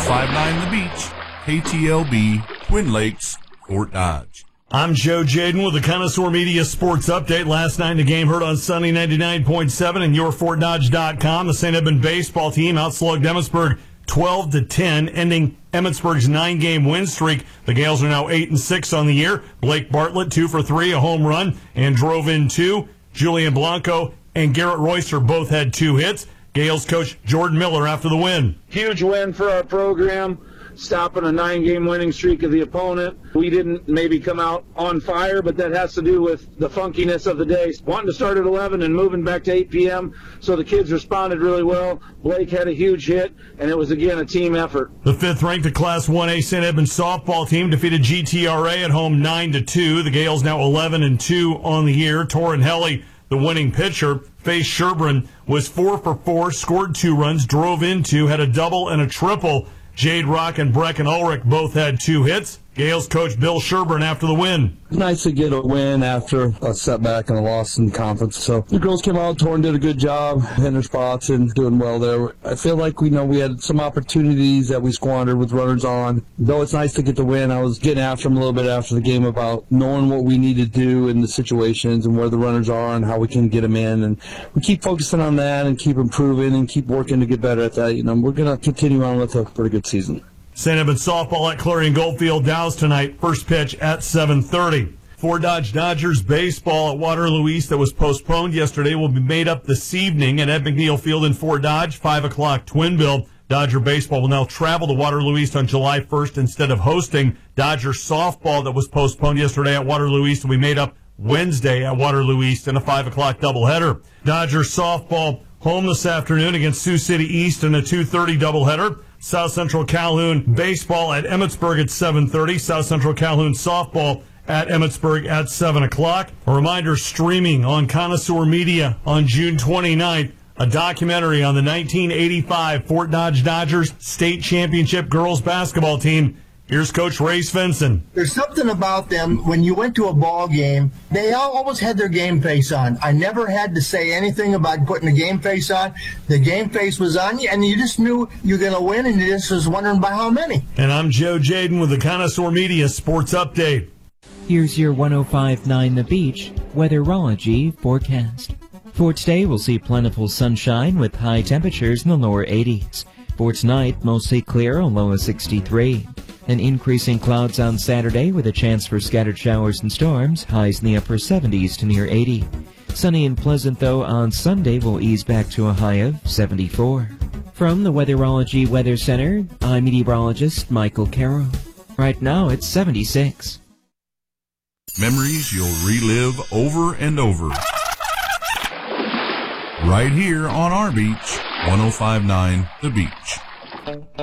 105.9 The Beach, KTLB, Twin Lakes, Fort Dodge. I'm Joe Jaden with the Connoisseur Media Sports Update. Last night in the game heard on Sunny 99.7 and yourfortdodge.com. The St. Edmund baseball team outslugged Emmitsburg 12-10, ending Emmitsburg's 9-game win streak. The Gales are now 8-6 on the year. Blake Bartlett 2 for 3, a home run, and drove in 2. Julian Blanco and Garrett Royster both had 2 hits. Gales coach Jordan Miller after the win. Huge win for our program, stopping a 9-game winning streak of the opponent. We didn't maybe come out on fire, but that has to do with the funkiness of the day. Wanting to start at 11 and moving back to 8 p.m., so the kids responded really well. Blake had a huge hit, and it was, again, a team effort. The 5th-ranked Class 1A St. Edmunds softball team defeated GTRA at home 9-2. The Gales now 11-2 on the year. Torrin Helly, the winning pitcher. Faye Sherburne was 4 for 4, scored 2 runs, drove in 2, had a double and a triple. Jade Rock and Brecken Ulrich both had 2 hits. Gales coach Bill Sherburne after the win. Nice to get a win after a setback and a loss in conference. So the girls came out, Torrin did a good job, hitting their spots and doing well there. I feel like we had some opportunities that we squandered with runners on. Though it's nice to get the win, I was getting after them a little bit after the game about knowing what we need to do in the situations and where the runners are and how we can get them in. And we keep focusing on that and keep improving and keep working to get better at that. We're going to continue on with a pretty good season. St. Edmunds softball at Clarion Goldfield Dows tonight. First pitch at 7:30. Fort Dodge Dodgers baseball at Waterloo East that was postponed yesterday will be made up this evening at Ed McNeil Field in Fort Dodge, 5 o'clock twin bill. Dodger baseball will now travel to Waterloo East on July 1st instead of hosting. Dodger softball that was postponed yesterday at Waterloo East will be made up Wednesday at Waterloo East in a 5 o'clock doubleheader. Dodger softball home this afternoon against Sioux City East in a 2:30 doubleheader. South Central Calhoun baseball at Emmitsburg at 7:30. South Central Calhoun softball at Emmitsburg at 7 o'clock. A reminder, streaming on Connoisseur Media on June 29th, a documentary on the 1985 Fort Dodge Dodgers state championship girls basketball team. Here's Coach Ray Svensson. There's something about them, when you went to a ball game, they always had their game face on. I never had to say anything about putting the game face on. The game face was on you, and you just knew you were going to win, and you just was wondering by how many. And I'm Joe Jaden with the Connoisseur Media Sports Update. Here's your 105.9 The Beach weatherology forecast. For today, we'll see plentiful sunshine with high temperatures in the lower 80s. For tonight, mostly clear, a low of 63. And increasing clouds on Saturday with a chance for scattered showers and storms, highs in the upper 70s to near 80. Sunny and pleasant, though, on Sunday will ease back to a high of 74. From the Weatherology Weather Center, I'm meteorologist Michael Carroll. Right now, it's 76. Memories you'll relive over and over. Right here on our beach, 105.9 The Beach.